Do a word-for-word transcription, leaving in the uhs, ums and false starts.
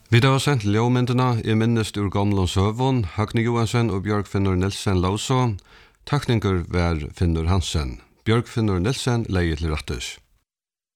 Vi har sendt ljømyndene i minnest ur gamle søvån, Høgne Johansen og Bjørk Finnur Nilsen Lauså. Takninger var Finnur Hansen. Bjørk Finnur Nilsen leier til rettes.